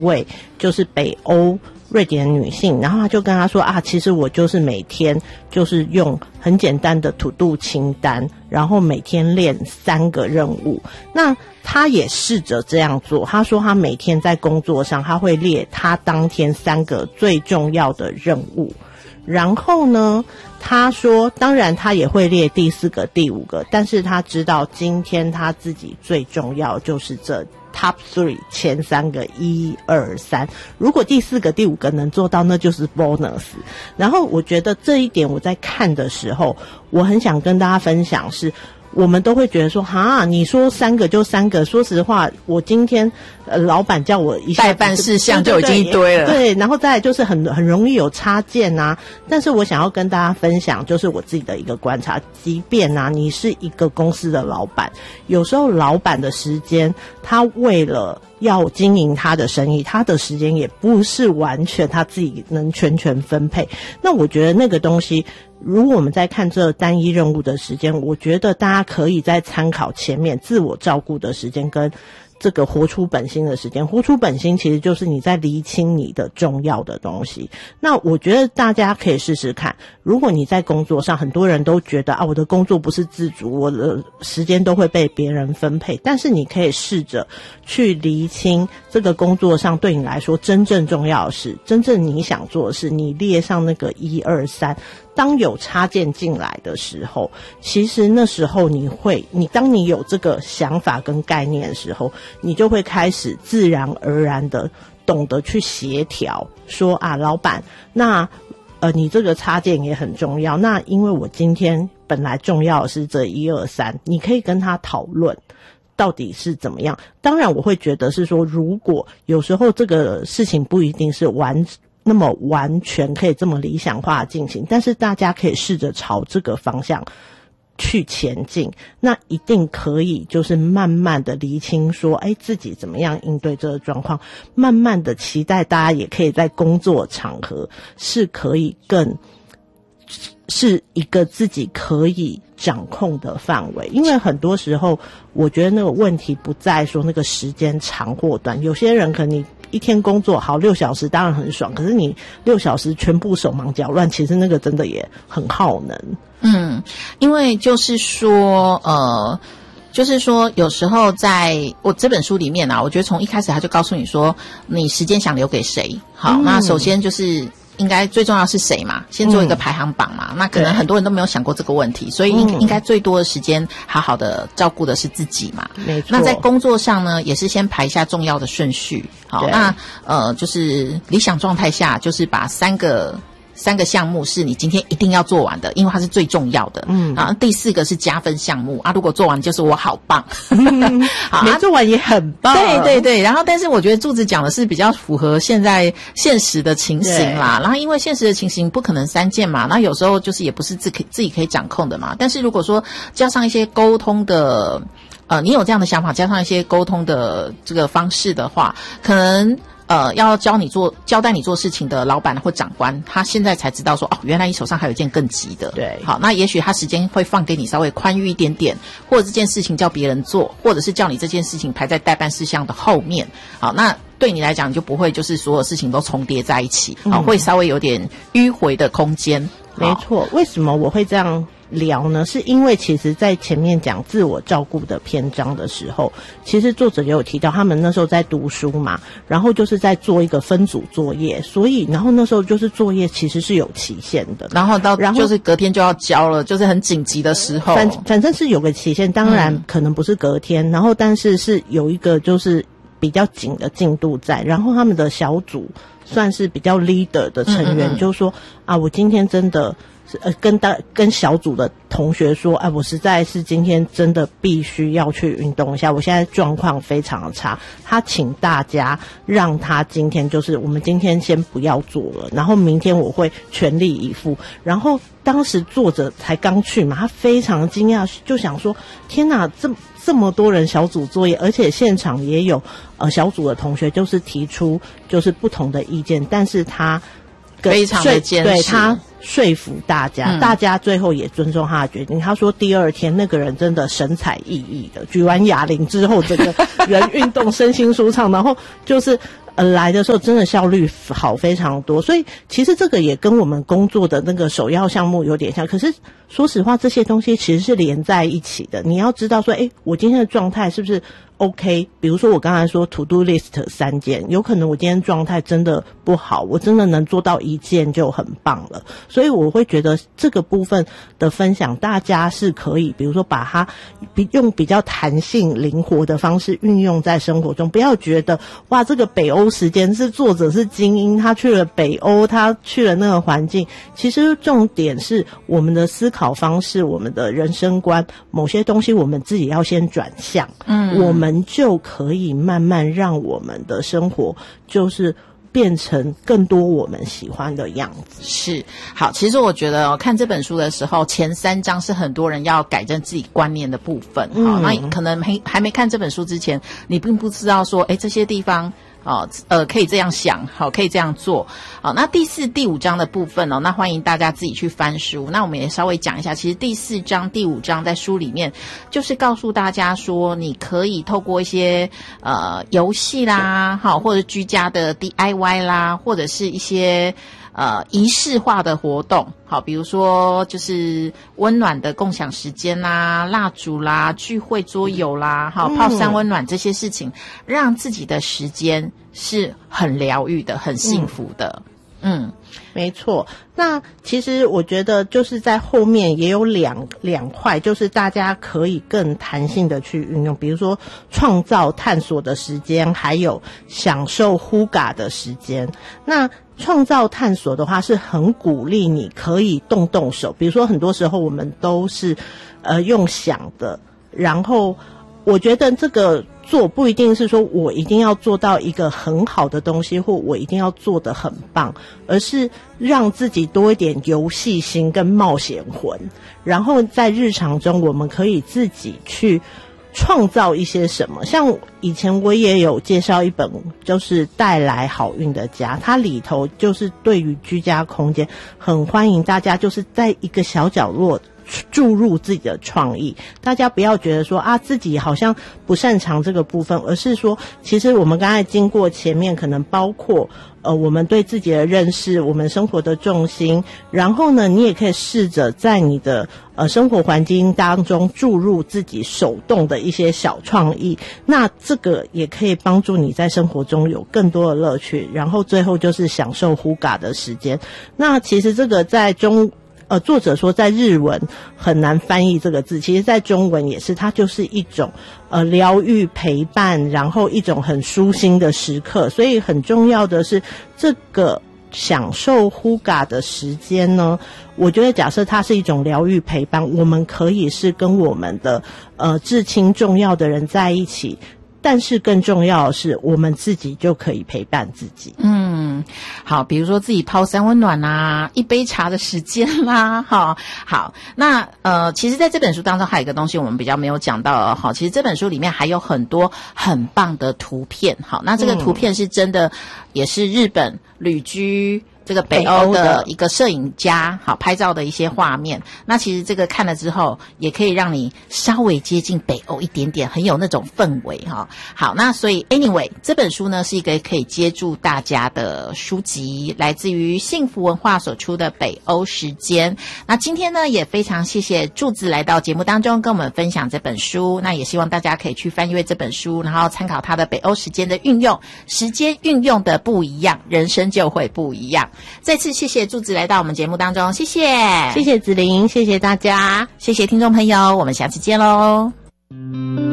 位就是北欧瑞典的女性，然后她就跟她说其实我就是每天就是用很简单的to do清单，然后每天练3个任务。那她也试着这样做，她说她每天在工作上她会列她当天3个最重要的任务，然后呢她说当然她也会列第4个第5个，但是她知道今天她自己最重要就是这Top 3前3个1、2、3，如果第4个第5个能做到，那就是 bonus。然后我觉得这一点我在看的时候，我很想跟大家分享是，我们都会觉得说你说3个就3个，说实话我今天老板叫我一下代办事项就已经一堆了， 对，然后再来就是很容易有插件啊。但是我想要跟大家分享就是我自己的一个观察，即便你是一个公司的老板，有时候老板的时间他为了要经营他的生意，他的时间也不是完全他自己能全分配。那我觉得那个东西如果我们在看这单一任务的时间，我觉得大家可以再参考前面自我照顾的时间跟这个活出本心的时间。活出本心其实就是你在厘清你的重要的东西。那我觉得大家可以试试看，如果你在工作上，很多人都觉得我的工作不是自主，我的时间都会被别人分配，但是你可以试着去厘清这个工作上对你来说真正重要的事，真正你想做的事，你列上那个1、2、3，当有插件进来的时候，其实那时候当你有这个想法跟概念的时候，你就会开始自然而然的懂得去协调，说老板，那你这个插件也很重要，那因为我今天本来重要的是这1、2、3，你可以跟他讨论到底是怎么样。当然我会觉得是说，如果有时候这个事情不一定是那么完全可以这么理想化进行，但是大家可以试着朝这个方向去前进，那一定可以就是慢慢的厘清说自己怎么样应对这个状况，慢慢的期待大家也可以在工作场合是可以是一个自己可以掌控的范围。因为很多时候我觉得那个问题不在说那个时间长或短，有些人可能你一天工作好6小时当然很爽，可是你6小时全部手忙脚乱，其实那个真的也很耗能。 因为就是说有时候在我这本书里面我觉得从一开始他就告诉你说你时间想留给谁。好，那首先就是应该最重要是谁嘛，先做一个排行榜嘛。那可能很多人都没有想过这个问题，所以应该最多的时间好好的照顾的是自己嘛。 没错。 那在工作上呢，也是先排一下重要的顺序。好，那就是理想状态下，就是把三个项目是你今天一定要做完的，因为它是最重要的。然后第4个是加分项目如果做完就是我好棒。好， 没做完也很棒。 对。然后但是我觉得柱子讲的是比较符合现在现实的情形啦。然后因为现实的情形不可能3件嘛，那有时候就是也不是自己可以掌控的嘛。但是如果说加上一些沟通的你有这样的想法，加上一些沟通的这个方式的话，可能要交代你做事情的老板或长官，他现在才知道说原来你手上还有一件更急的。 对， 好，那也许他时间会放给你稍微宽裕一点点，或者这件事情叫别人做，或者是叫你这件事情排在待办事项的后面。好，那对你来讲你就不会就是所有事情都重叠在一起，会稍微有点迂回的空间。 没错。为什么我会这样聊呢？是因为其实在前面讲自我照顾的篇章的时候，其实作者也有提到他们那时候在读书嘛，然后就是在做一个分组作业，所以然后那时候就是作业其实是有期限的，然后就是隔天就要交了，就是很紧急的时候， 反正是有个期限，当然可能不是隔天，然后但是是有一个就是比较紧的进度在，然后他们的小组算是比较 leader 的成员就说我今天真的跟小组的同学说我实在是今天真的必须要去运动一下，我现在状况非常的差，他请大家让他今天就是我们今天先不要做了，然后明天我会全力以赴。然后当时作者才刚去嘛，他非常惊讶，就想说天哪，这么多人小组作业，而且现场也有小组的同学就是提出就是不同的意见，但是他非常的坚持， 对，他说服大家，大家最后也尊重他的决定。他说第2天那个人真的神采奕奕的，举完哑铃之后整个人运动身心舒畅，然后就是来的时候真的效率好非常多，所以其实这个也跟我们工作的那个首要项目有点像。可是说实话，这些东西其实是连在一起的。你要知道说，我今天的状态是不是 OK？ 比如说我刚才说 to do list 3件，有可能我今天状态真的不好，我真的能做到1件就很棒了。所以我会觉得这个部分的分享，大家是可以，比如说把它用比较弹性、灵活的方式运用在生活中，不要觉得哇，这个北欧时间是作者是精英，他去了北欧，他去了那个环境。其实重点是我们的思考方式，我们的人生观，某些东西我们自己要先转向，我们就可以慢慢让我们的生活就是变成更多我们喜欢的样子。 是，好，其实我觉得看这本书的时候，前3章是很多人要改正自己观念的部分。好，那可能还没看这本书之前，你并不知道说，这些地方可以这样想，好，可以这样做。好，那第4、第5章的部分那欢迎大家自己去翻书。那我们也稍微讲一下，其实第4章、第5章在书里面就是告诉大家说，你可以透过一些游戏啦，好，或者居家的 DIY 啦，或者是一些仪式化的活动，好，比如说就是温暖的共享时间啦、蜡烛啦、聚会桌游啦，好，泡3温暖这些事情，让自己的时间是很疗愈的、很幸福的。 没错。那其实我觉得就是在后面也有两块，就是大家可以更弹性的去运用，比如说创造探索的时间，还有享受呼嘎的时间。那创造探索的话是很鼓励你可以动手，比如说很多时候我们都是用想的，然后我觉得这个做不一定是说我一定要做到一个很好的东西，或我一定要做得很棒，而是让自己多一点游戏心跟冒险魂，然后在日常中我们可以自己去创造一些什么。像以前我也有介绍一本就是带来好运的家，它里头就是对于居家空间很欢迎大家就是在一个小角落注入自己的创意。大家不要觉得说自己好像不擅长这个部分，而是说其实我们刚才经过前面可能包括我们对自己的认识，我们生活的重心，然后呢你也可以试着在你的生活环境当中注入自己手动的一些小创意，那这个也可以帮助你在生活中有更多的乐趣，然后最后就是享受呼嘎的时间。那其实这个在作者说在日文很难翻译这个字，其实在中文也是，它就是一种疗愈陪伴，然后一种很舒心的时刻。所以很重要的是这个享受呼嘎的时间呢，我觉得假设它是一种疗愈陪伴，我们可以是跟我们的至亲重要的人在一起，但是更重要的是我们自己就可以陪伴自己。 好，比如说自己泡3温暖啦，一杯茶的时间啦，好，那其实在这本书当中还有一个东西我们比较没有讲到好，其实这本书里面还有很多很棒的图片。好，那这个图片是真的也是日本旅居这个北欧的一个摄影家好拍照的一些画面。那其实这个看了之后也可以让你稍微接近北欧一点点，很有那种氛围哈。好，那所以 anyway 这本书呢是一个可以接住大家的书籍，来自于幸福文化所出的北欧时间。那今天呢也非常谢谢柱子来到节目当中跟我们分享这本书，那也希望大家可以去翻阅这本书，然后参考他的北欧时间的运用，时间运用的不一样，人生就会不一样。再次谢谢柱子来到我们节目当中，谢谢子琳，谢谢大家， 谢谢听众朋友，我们下次见喽。